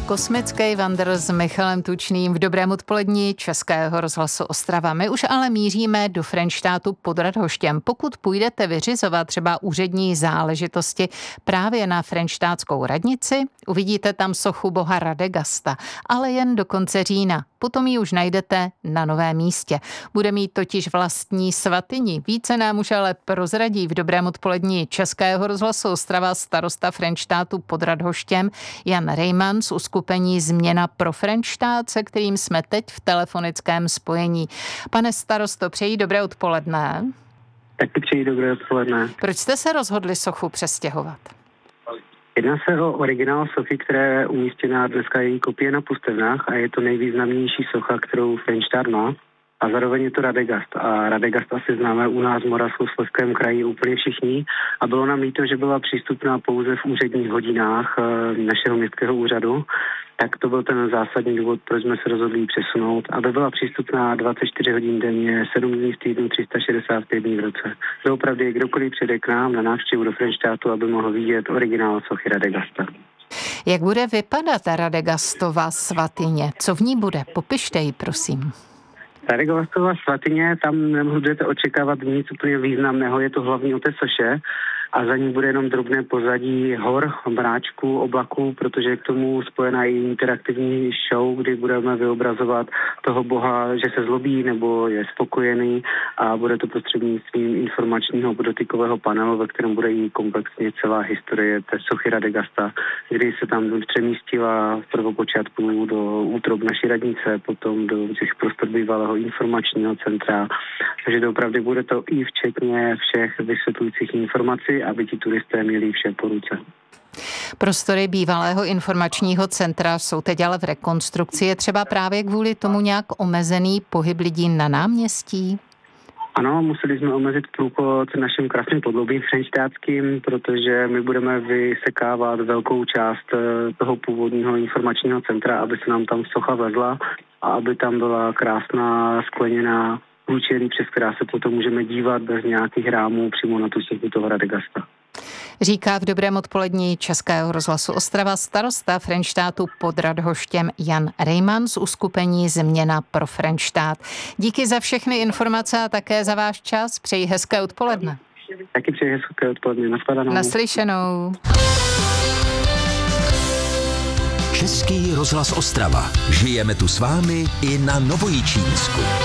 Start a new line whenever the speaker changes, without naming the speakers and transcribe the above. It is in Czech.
Kosmický vandr s Michalem Tučným v dobrém odpolední Českého rozhlasu Ostrava. My už ale míříme do Frenštátu pod Radhoštěm. Pokud půjdete vyřizovat třeba úřední záležitosti právě na frenštátskou radnici, uvidíte tam sochu boha Radegasta, ale jen do konce října. Potom ji už najdete na novém místě. Bude mít totiž vlastní svatyni. Více nám už ale prozradí v dobrém odpolední Českého rozhlasu Ostrava starosta Frenštátu pod Radhoštěm Jan Rejman z uskupení Změna pro Frenštát, se kterým jsme teď v telefonickém spojení. Pane starosto, přeji dobré odpoledne.
Taky přeji dobré odpoledne.
Proč jste se rozhodli sochu přestěhovat?
Jedná se o originál sochy, která je umístěná dneska její kopie na Pustevnách a je to nejvýznamnější socha, kterou Frenštát má. A zároveň je to Radegast. A Radegast asi známe u nás v Moravskoslezském kraji úplně všichni. A bylo nám líto, že byla přístupná pouze v úředních hodinách našeho městského úřadu. Tak to byl ten zásadní důvod, proč jsme se rozhodli přesunout, aby byla přístupná 24 hodin denně, 7 dní v týdnu, 365 dní v roce. Doopravdy kdokoliv přijde k nám na návštěvu do Frenštátu, aby mohl vidět originál sochy Radegasta.
Jak bude vypadat Radegastova svatyně? Co v ní bude? Popište ji, prosím.
Radegastova svatyně, tam nebudete očekávat nic úplně významného, je to hlavní o té soše a za ní bude jenom drobné pozadí hor, mráčků, oblaků, protože je k tomu spojená i interaktivní show, kdy budeme vyobrazovat toho boha, že se zlobí nebo je spokojený a bude to prostřednictvím informačního dotykového panelu, ve kterém bude i komplexně celá historie té sochy Radegasta, kdy se tam přemístila v prvopočátku do útrob naší radnice, potom do těch prostor bývalého informačního centra. Takže opravdu bude to i včetně všech vysvětlujících informací, aby ti turisté měli vše po ruce.
Prostory bývalého informačního centra jsou teď ale v rekonstrukci. Je třeba právě kvůli tomu nějak omezený pohyb lidí na náměstí?
Ano, museli jsme omezit průchod naším krásným podlobím frenštátským, protože my budeme vysekávat velkou část toho původního informačního centra, aby se nám tam socha vezla a aby tam byla krásná skleněná průčelí, přes která se potom můžeme dívat bez nějakých rámů přímo na tu sochu toho Radegasta.
Říká v dobrém odpolední Českého rozhlasu Ostrava starosta Frenštátu pod Radhoštěm Jan Rejman z uskupení Změna pro Frenštát. Díky za všechny informace a také za váš čas. Přeji hezké odpoledne.
Taky přeji hezké odpoledne. Nashledanou.
Naslyšenou.
Český rozhlas Ostrava. Žijeme tu s vámi i na Novojičínsku.